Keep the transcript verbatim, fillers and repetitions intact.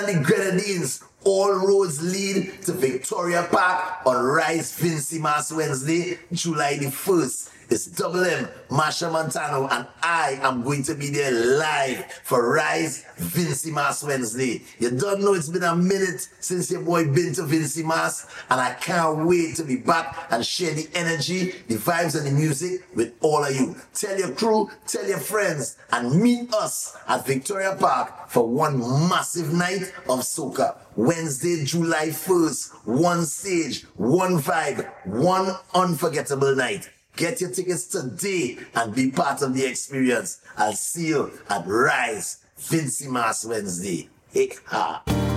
the Grenadines. All roads lead to Victoria Park on Rise Vincy Mas Wednesday, July the first. It's Double M, Marsha Montano, and I am going to be there live for Rise Vincy Mas Wednesday. You don't know, it's been a minute since your boy been to Vincy Mas, and I can't wait to be back and share the energy, the vibes, and the music with all of you. Tell your crew, tell your friends, and meet us at Victoria Park for one massive night of soca. Wednesday, July first, one stage, one vibe, one unforgettable night. Get your tickets today and be part of the experience. I'll see you at Rise Vincy Mas Wednesday. Hey, ha.